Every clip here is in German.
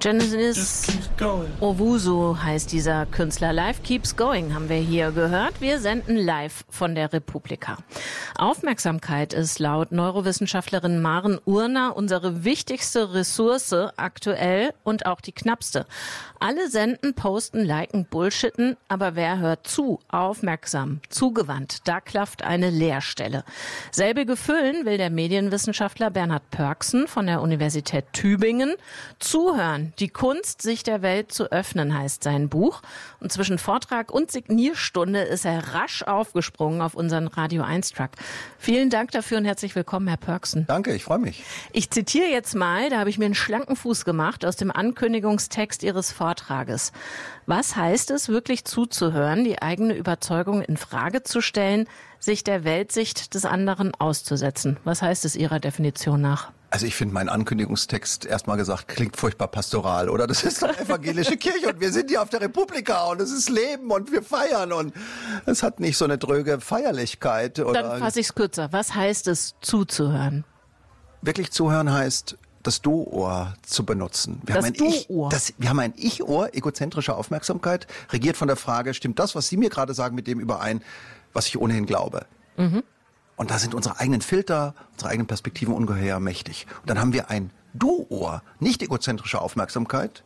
Genesis Owusu heißt dieser Künstler. Life Keeps Going haben wir hier gehört. Wir senden live von der Republika. Aufmerksamkeit ist laut Neurowissenschaftlerin Maren Urner unsere wichtigste Ressource aktuell und auch die knappste. Alle senden, posten, liken, bullshitten, aber wer hört zu? Aufmerksam, zugewandt. Da klafft eine Leerstelle. Selbige füllen will der Medienwissenschaftler Bernhard Pörksen von der Universität Tübingen. Zuhören. Die Kunst, sich der Welt zu öffnen, heißt sein Buch. Und zwischen Vortrag und Signierstunde ist er rasch aufgesprungen auf unseren Radio 1 Truck. Vielen Dank dafür und herzlich willkommen, Herr Pörksen. Danke, ich freue mich. Ich zitiere jetzt mal, da habe ich mir einen schlanken Fuß gemacht aus dem Ankündigungstext Ihres Vortrages. Was heißt es, wirklich zuzuhören, die eigene Überzeugung in Frage zu stellen, sich der Weltsicht des anderen auszusetzen? Was heißt es Ihrer Definition nach? Also ich finde, mein Ankündigungstext, erstmal gesagt, klingt furchtbar pastoral, oder? Das ist doch evangelische Kirche und wir sind hier auf der Republika und es ist Leben und wir feiern und es hat nicht so eine dröge Feierlichkeit. Oder Dann fasse ich es kürzer. Was heißt es, zuzuhören? Wirklich zuhören heißt, das Du-Ohr zu benutzen. Wir haben ein Ich-Ohr, egozentrische Aufmerksamkeit, regiert von der Frage, stimmt das, was Sie mir gerade sagen, mit dem überein, was ich ohnehin glaube? Mhm. Und da sind unsere eigenen Filter, unsere eigenen Perspektiven ungeheuer mächtig. Und dann haben wir ein Du-Ohr, nicht egozentrische Aufmerksamkeit,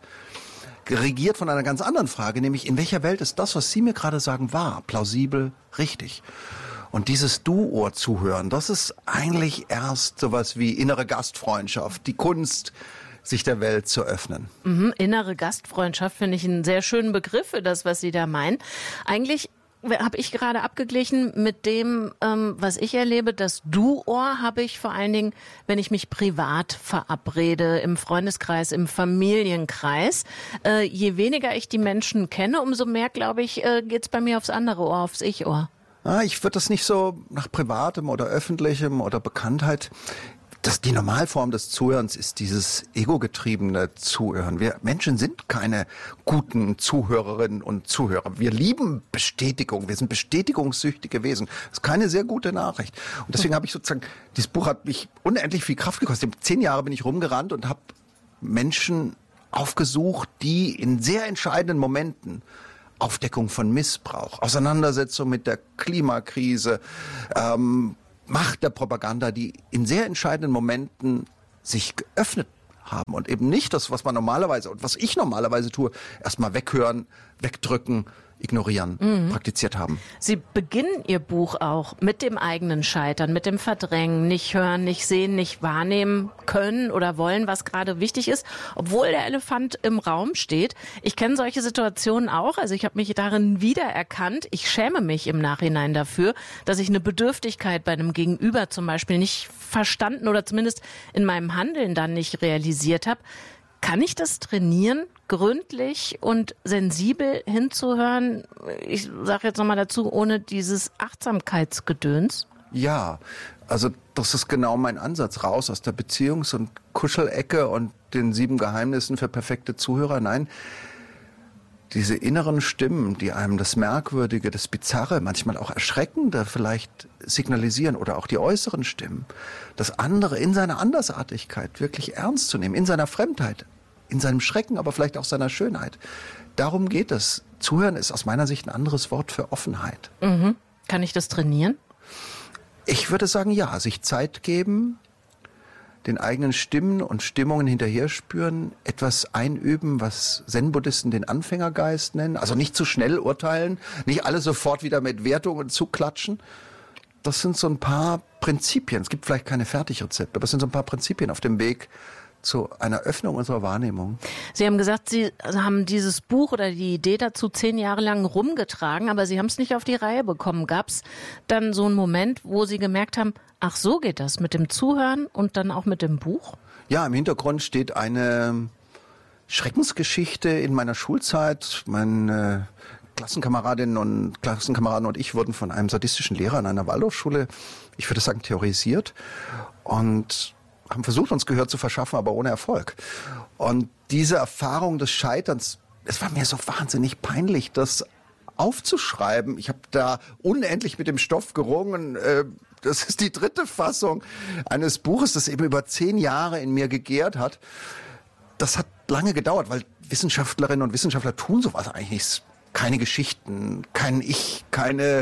regiert von einer ganz anderen Frage, nämlich in welcher Welt ist das, was Sie mir gerade sagen, wahr, plausibel, richtig? Und dieses Du-Ohr zuhören, das ist eigentlich erst sowas wie innere Gastfreundschaft, die Kunst, sich der Welt zu öffnen. Innere Gastfreundschaft finde ich einen sehr schönen Begriff für das, was Sie da meinen. Eigentlich habe ich gerade abgeglichen mit dem, was ich erlebe. Das Du-Ohr habe ich vor allen Dingen, wenn ich mich privat verabrede, im Freundeskreis, im Familienkreis. Je weniger ich die Menschen kenne, umso mehr, glaube ich, geht's bei mir aufs andere Ohr, aufs Ich-Ohr. Ich würde das nicht so nach Privatem oder Öffentlichem oder Bekanntheit. Die Normalform des Zuhörens ist dieses egogetriebene Zuhören. Wir Menschen sind keine guten Zuhörerinnen und Zuhörer. Wir lieben Bestätigung. Wir sind bestätigungssüchtige Wesen. Das ist keine sehr gute Nachricht. Und deswegen habe ich sozusagen, dieses Buch hat mich unendlich viel Kraft gekostet. 10 Jahre bin ich rumgerannt und habe Menschen aufgesucht, die in sehr entscheidenden Momenten Aufdeckung von Missbrauch, Auseinandersetzung mit der Klimakrise, Macht der Propaganda, die in sehr entscheidenden Momenten sich geöffnet haben und eben nicht das, was man normalerweise und was ich normalerweise tue, erstmal weghören, wegdrücken, ignorieren, praktiziert haben. Sie beginnen Ihr Buch auch mit dem eigenen Scheitern, mit dem Verdrängen, nicht hören, nicht sehen, nicht wahrnehmen können oder wollen, was gerade wichtig ist, obwohl der Elefant im Raum steht. Ich kenne solche Situationen auch, also ich habe mich darin wiedererkannt. Ich schäme mich im Nachhinein dafür, dass ich eine Bedürftigkeit bei einem Gegenüber zum Beispiel nicht verstanden oder zumindest in meinem Handeln dann nicht realisiert habe. Kann ich das trainieren, gründlich und sensibel hinzuhören? Ich sage jetzt nochmal dazu, ohne dieses Achtsamkeitsgedöns? Ja, also das ist genau mein Ansatz. Raus aus der Beziehungs- und Kuschelecke und den 7 Geheimnissen für perfekte Zuhörer. Nein, diese inneren Stimmen, die einem das Merkwürdige, das Bizarre, manchmal auch Erschreckende vielleicht signalisieren oder auch die äußeren Stimmen, das andere in seiner Andersartigkeit wirklich ernst zu nehmen, in seiner Fremdheit, in seinem Schrecken, aber vielleicht auch seiner Schönheit. Darum geht es. Zuhören ist aus meiner Sicht ein anderes Wort für Offenheit. Kann ich das trainieren? Ich würde sagen, ja, sich Zeit geben, den eigenen Stimmen und Stimmungen hinterher spüren, etwas einüben, was Zen-Buddhisten den Anfängergeist nennen. Also nicht zu schnell urteilen, nicht alle sofort wieder mit Wertungen zuklatschen. Das sind so ein paar Prinzipien. Es gibt vielleicht keine Fertigrezepte, aber es sind so ein paar Prinzipien auf dem Weg zu einer Öffnung unserer Wahrnehmung. Sie haben gesagt, Sie haben dieses Buch oder die Idee dazu 10 Jahre lang rumgetragen, aber Sie haben es nicht auf die Reihe bekommen. Gab es dann so einen Moment, wo Sie gemerkt haben, ach, so geht das mit dem Zuhören und dann auch mit dem Buch? Ja, im Hintergrund steht eine Schreckensgeschichte in meiner Schulzeit. Meine Klassenkameradinnen und Klassenkameraden und ich wurden von einem sadistischen Lehrer an einer Waldorfschule, ich würde sagen, terrorisiert und haben versucht, uns Gehör zu verschaffen, aber ohne Erfolg. Und diese Erfahrung des Scheiterns, es war mir so wahnsinnig peinlich, das aufzuschreiben. Ich habe da unendlich mit dem Stoff gerungen. Das ist die 3. Fassung eines Buches, das eben über 10 Jahre in mir gegärt hat. Das hat lange gedauert, weil Wissenschaftlerinnen und Wissenschaftler tun sowas eigentlich nicht. Keine Geschichten, kein Ich, keine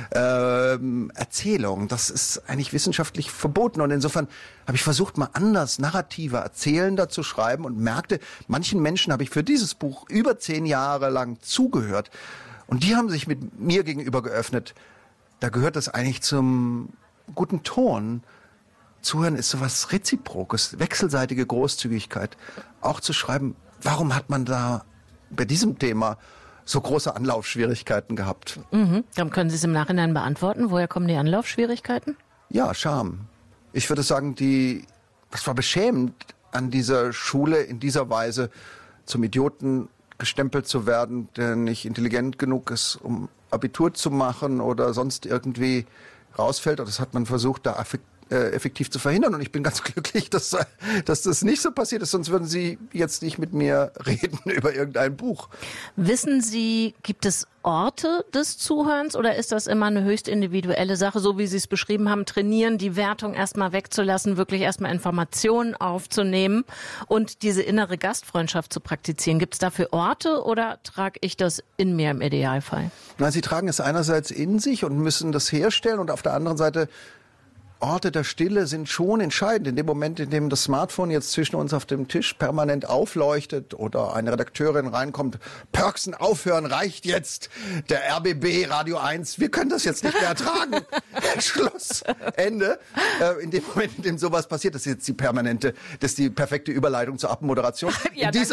Erzählung. Das ist eigentlich wissenschaftlich verboten. Und insofern habe ich versucht, mal anders, narrativer, erzählender zu schreiben und merkte, manchen Menschen habe ich für dieses Buch über 10 Jahre lang zugehört. Und die haben sich mit mir gegenüber geöffnet. Da gehört das eigentlich zum guten Ton. Zuhören ist sowas Reziprokes, wechselseitige Großzügigkeit. Auch zu schreiben, warum hat man da bei diesem Thema so große Anlaufschwierigkeiten gehabt? Dann können Sie es im Nachhinein beantworten. Woher kommen die Anlaufschwierigkeiten? Ja, Scham. Ich würde sagen, das war beschämend, an dieser Schule in dieser Weise zum Idioten gestempelt zu werden, der nicht intelligent genug ist, um Abitur zu machen oder sonst irgendwie rausfällt. Und das hat man versucht, da effektiv zu verhindern. Und ich bin ganz glücklich, dass das nicht so passiert ist. Sonst würden Sie jetzt nicht mit mir reden über irgendein Buch. Wissen Sie, gibt es Orte des Zuhörens oder ist das immer eine höchst individuelle Sache, so wie Sie es beschrieben haben, trainieren, die Wertung erstmal wegzulassen, wirklich erstmal Informationen aufzunehmen und diese innere Gastfreundschaft zu praktizieren? Gibt es dafür Orte oder trage ich das in mir im Idealfall? Na, Sie tragen es einerseits in sich und müssen das herstellen und auf der anderen Seite Orte der Stille sind schon entscheidend. In dem Moment, in dem das Smartphone jetzt zwischen uns auf dem Tisch permanent aufleuchtet oder eine Redakteurin reinkommt, Pörksen, aufhören, reicht jetzt. Der RBB, Radio 1, wir können das jetzt nicht mehr ertragen. Schluss, Ende. In dem Moment, in dem sowas passiert, das ist das ist die perfekte Überleitung zur Abmoderation. Ja, in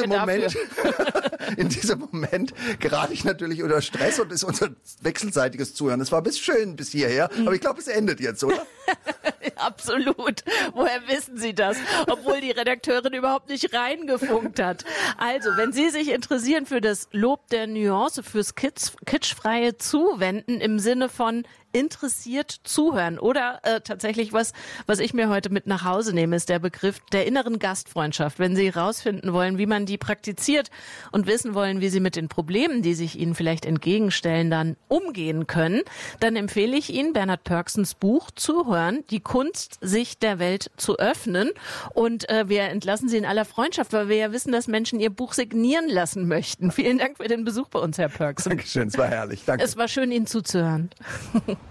diesem Moment gerate ich natürlich unter Stress und ist unser wechselseitiges Zuhören. Es war schön bis hierher, aber ich glaube, es endet jetzt, oder? Absolut. Woher wissen Sie das? Obwohl die Redakteurin überhaupt nicht reingefunkt hat. Also, wenn Sie sich interessieren für das Lob der Nuance, fürs kitschfreie Zuwenden im Sinne von interessiert zuhören oder tatsächlich was ich mir heute mit nach Hause nehme, ist der Begriff der inneren Gastfreundschaft. Wenn Sie herausfinden wollen, wie man die praktiziert und wissen wollen, wie Sie mit den Problemen, die sich Ihnen vielleicht entgegenstellen, dann umgehen können, dann empfehle ich Ihnen Bernhard Pörksens Buch Zuhören, die Kunst, sich der Welt zu öffnen. Und wir entlassen Sie in aller Freundschaft, weil wir ja wissen, dass Menschen Ihr Buch signieren lassen möchten. Vielen Dank für den Besuch bei uns, Herr Pörksen. Dankeschön, es war herrlich. Danke. Es war schön, Ihnen zuzuhören.